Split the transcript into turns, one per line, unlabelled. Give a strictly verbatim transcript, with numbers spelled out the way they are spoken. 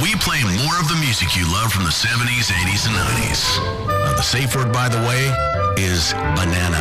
we play more of the music you love from the seventies, eighties, and nineties. Uh, the safe word, by the way, is banana.